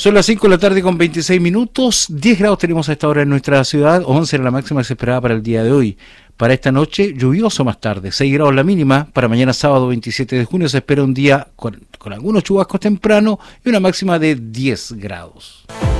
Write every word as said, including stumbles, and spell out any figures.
Son las cinco de la tarde con veintiséis minutos, diez grados tenemos a esta hora en nuestra ciudad, once era la máxima que se esperaba para el día de hoy. Para esta noche, lluvioso más tarde, seis grados la mínima. Para mañana sábado veintisiete de junio se espera un día con, con algunos chubascos temprano y una máxima de diez grados.